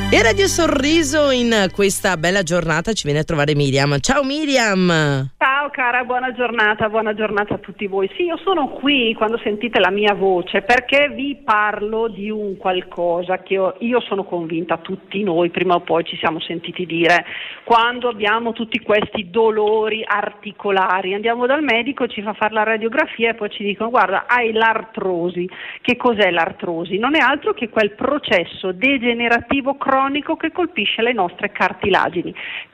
E Radio Sorriso in questa bella giornata ci viene a trovare Miriam. Ciao Miriam! Ciao cara, buona giornata a tutti voi. Sì, io sono qui quando sentite la mia voce perché vi parlo di un qualcosa che io sono convinta tutti noi prima o poi ci siamo sentiti dire quando abbiamo tutti questi dolori articolari. Andiamo dal medico, ci fa fare la radiografia e poi ci dicono guarda hai l'artrosi. Che cos'è l'artrosi? Non è altro che quel processo degenerativo cronico che colpisce le nostre cartilagini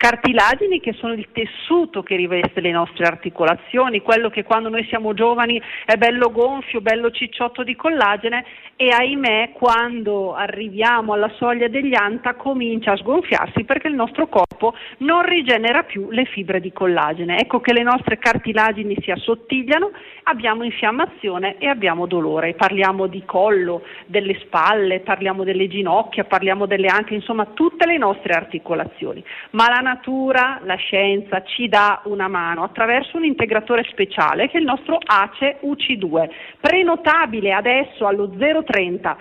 che sono il tessuto che riveste le nostre articolazioni, quello che quando noi siamo giovani è bello gonfio, bello cicciotto di collagene e ahimè quando arriviamo alla soglia degli anta comincia a sgonfiarsi perché il nostro corpo non rigenera più le fibre di collagene. Ecco che le nostre cartilagini si assottigliano, abbiamo infiammazione e abbiamo dolore. Parliamo di collo, delle spalle, parliamo delle ginocchia, parliamo delle anche, insomma tutte le nostre articolazioni. Ma la natura, la scienza ci dà una mano attraverso un integratore speciale che è il nostro ACE UC2, prenotabile adesso allo 030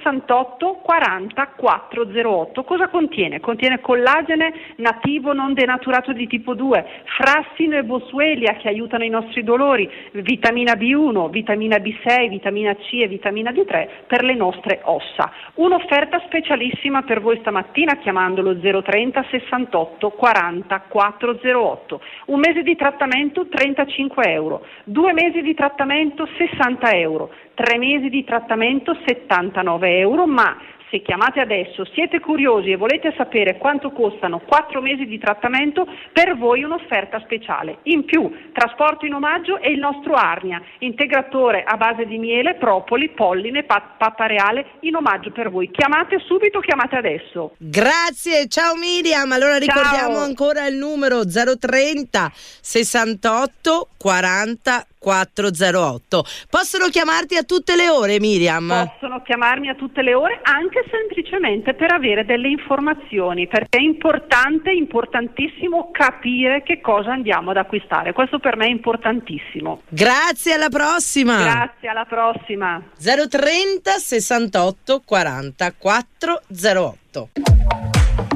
68 40 408. Cosa contiene? Contiene collagene nativo non denaturato di tipo 2, frassino e boswellia che aiutano i nostri dolori, vitamina B1, vitamina B6, vitamina C e vitamina D3 per le nostre ossa. Un'offerta specialissima per voi stamattina chiamandolo 030 68 40 408. Un mese di trattamento 35 euro, 2 mesi di trattamento 60 euro, 3 mesi di trattamento 79 euro, ma se chiamate adesso, siete curiosi e volete sapere quanto costano 4 mesi di trattamento, per voi un'offerta speciale. In più, trasporto in omaggio e il nostro Arnia, integratore a base di miele, propoli, polline, pappa reale, in omaggio per voi. Chiamate subito, chiamate adesso. Grazie, ciao Miriam. Allora ricordiamo ancora il numero 030 68 40 408. Possono chiamarti a tutte le ore, Miriam? Possono chiamarmi a tutte le ore, anche semplicemente per avere delle informazioni, perché è importante, importantissimo capire che cosa andiamo ad acquistare. Questo per me è importantissimo. Grazie, alla prossima. Grazie, alla prossima. 030 68 40 408.